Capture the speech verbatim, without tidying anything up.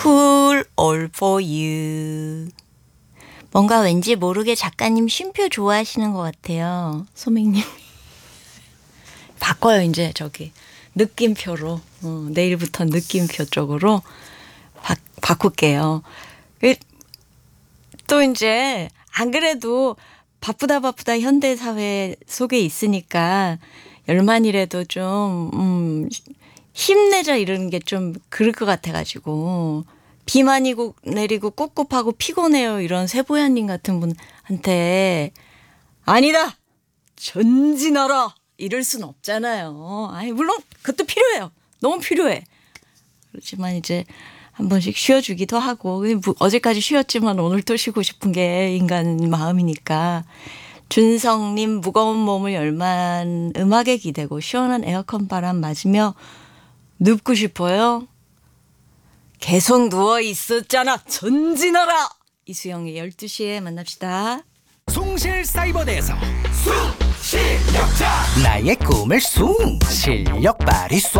Cool all for you. 뭔가 왠지 모르게 작가님 쉼표 좋아하시는 것 같아요. 소맹님. 바꿔요 이제 저기 느낌표로. 어, 내일부터 느낌표 쪽으로 바, 바꿀게요. 또 이제 안 그래도 바쁘다 바쁘다 현대사회 속에 있으니까 열만이라도 좀 음, 힘내자 이러는 게 좀 그럴 것 같아가지고 비 많이 내리고 꿉꿉하고 피곤해요 이런 세보야님 같은 분한테 아니다 전진하라 이럴 순 없잖아요. 아니 물론 그것도 필요해요. 너무 필요해. 그렇지만 이제 한 번씩 쉬어주기도 하고 어제까지 쉬었지만 오늘 또 쉬고 싶은 게 인간 마음이니까. 준성님 무거운 몸을 열만 음악에 기대고 시원한 에어컨 바람 맞으며 눕고 싶어요. 계속 누워 있었잖아. 전진하라. 이수영의 열두 시에 만납시다. 숭실사이버대에서 숭실력자 나의 꿈을 숭 실력 발휘 쏴